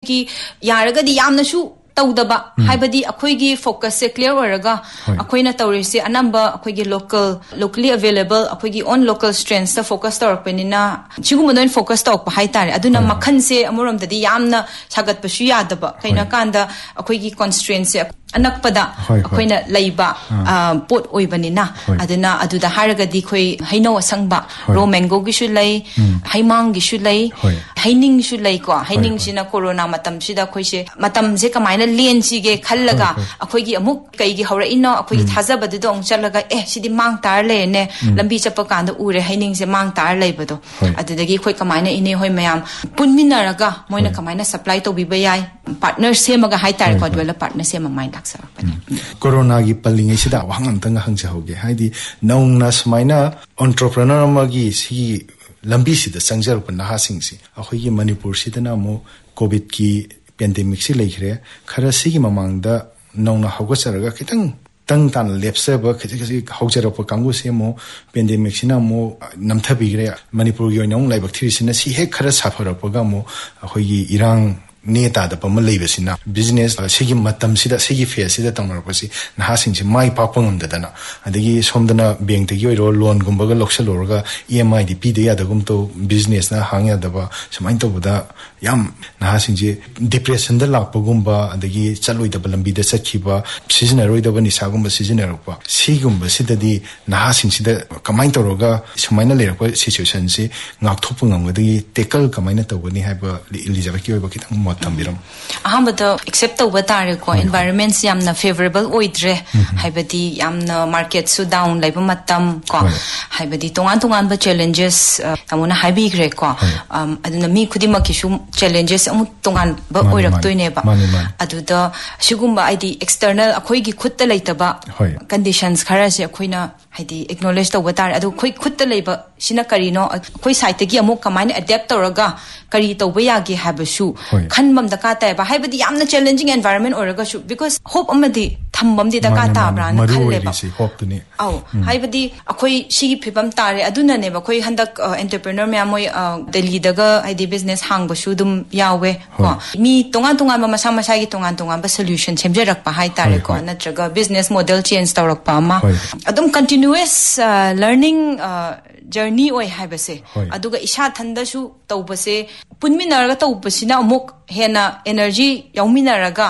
ki yaragadi yamna shu tawdaba haibadi akhoi gi focus se clear oraga akhoi na tawri se anamba akhoi gi locally available akhoi gi on local strengths ta focus tawrpenina chigum don focus tawk pa haitare aduna makhan se amuram dadi yamna sagat pashu yadaba kaina kanda akhoi gi constraints se anakpada akoina leiba pot oibanina aduna aduda haragadi khoi haino asangba raw mango gi shu lei haimang gi shu lei haining shu lei ko haining sina corona matam sida khoi se matam je kamaina len si ge khallaga akoi gi amuk kai gi hora ino akoi gi thajaba du dong chalaga sidi mang tar le ne lambi chapa kanda ure haining se mang tar leiba do adudagi khoi kamaina ine hoi mayam punminaraga moina kamaina supply to bibay partner semaga haitar ko dwela partner sema mind Corona gi paling isida wangam tanga hangja hoge haidi naung na smaina entrepreneur magi si lambi sida sangjar pa naha singsi akhoi gi Manipur sida na mo covid ki pandemic si lekhre khara si gi mamang da naung na hoga charaga kitang tang tan lepse ba khiti hojara pa kangu se mo pandemic sina mo namthabi gre Manipur gi naung lai bacteria sina si he khara safara pa ga mo akhoi gi irang neta da pama leibasina business sigi matam sida sigi face sida tangmarpasi naha singsi mai papangam dadana adagi somdana bank tagi oiro loan gumbaga loksalorga EMI di pide ya dagum to business na hangya daba samain to buda yam naha singsi depression da lakpagumba adagi chaloi da lambi da sakhiba season roi da bani sagumba season ropa sigumba sida di naha singsi da kamain to roga samaina lerakwa situation si ngak thopungam adagi tackle kamaina to bani haiba Elizabeth ki oiba kitang Ahambada accept over tare ko environment yamna favorable oidre haibadi yamna market su down laiba matam ko haibadi tongan ba challenges amuna haibi gre ko aduna mi khudima ki shu challenges amu tongan ba oirak toine ba aduda shigumba id external akhoi gi khutta laitaba conditions khara se akhoina haidi acknowledge to tare adu khoi khutta laiba sina karino akhoi site gi amu kamaina adapt toraga kari to ba yagi habashu khanbam daka ta ba haibadi yamna challenging environment oraga shu because hope amadi thambam di daka ta bra na khalle ba hope tuni aw haibadi akhoi sigi phibam tare aduna ne ba khoi handak entrepreneur me amoi Delhi daga haidi business hang ba shu dum yawe ko mi tongan ba masa masa gi tongan ba solution semjerak pa hai tare ko natraga business model change tawrak pa ma adum continuous learning journey oi haibase aduga isha thanda shu tawbase punminaraga tawbasina amuk hena energy yaumminaraga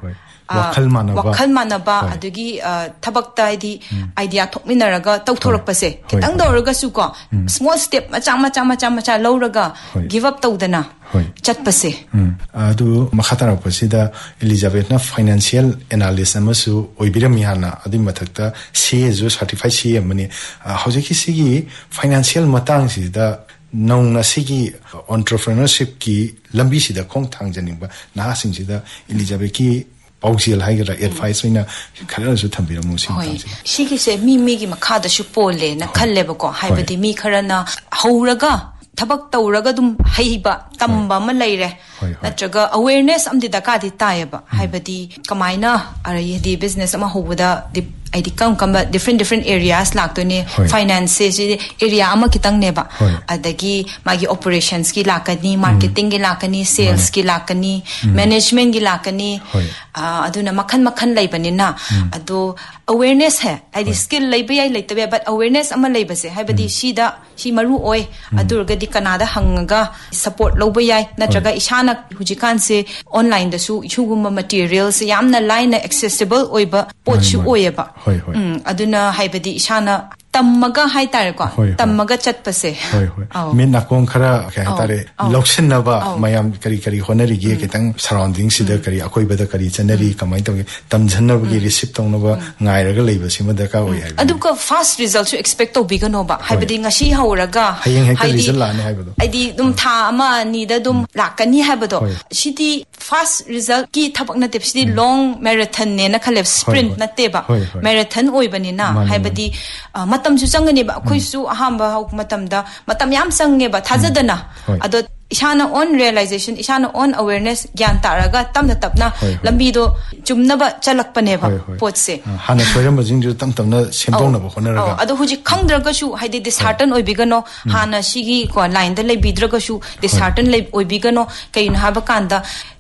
wakhal manaba adugi thabakta idi idea thokminaraga tawthorakpase kitang dawraga su ko small step macha lawraga give up tawdana chatpase adu makhatara pasida Elizabeth na financial analyst amasu oibirami hana adi mathakta CA certified CA mani hojiki sigi financial matang sida nong na sigi entrepreneurship ki lambi sida khong thangjaning ba na sing sida Elizabeth ki pausial haigara advice ina khara su thambiramu sing tangsi sigi se mi gi makhada shu pole na khalle ba ko haibadi mi kharana hauraga thabak tawraga dum haiba tamba ma leire natraga awareness amdi daka di tayaba haibadi kamaina ari di business ama hobuda di ID kamba different areas laktone finances area ama kitang neba adagi magi operations ki lakani marketing ki lakani sales ki lakani management ki lakani aduna makhan laibanina ado awareness hai ID skill laiba yai laitabe but awareness ama laibase haibadi shi maru oi adurga di kanada hangaga support loba yai natraga ishana hujikan se online da su chugumba materials yamna line accessible oiba pochu oyeba aduna haibadi ishana tammaga haitare ko tammaga chatpase me nakong khara haitare lokshin na ba mayam kari honari gi ketang surrounding sida kari akoi bada kari chanari kamai to tamjanna gi receipt tong na ba ngai raga leiba sima da ka oi adu ka fast result to expect to bigano ba haibadi ngashi hauraga haidi haibado aidi dum tha ama ni da dum lakani haibado shidi fast result ki thabak na tep shidi long marathon ne na khale sprint na te ba marathon oi bani na haibadi matam su changani ba khoi su ahamba matam da matam yam sange ba thajadana ado ishana on realization ishana on awareness gyan taraga tamna tapna lambi do chumna ba chalakpane ba potse hana soiram jing ju tamna sembong na ba honaraga ado huji khangdraga shu haide dishearten oibigano hana sigi ko line da lei bidraga shu dishearten lei oibigano kain haba kanda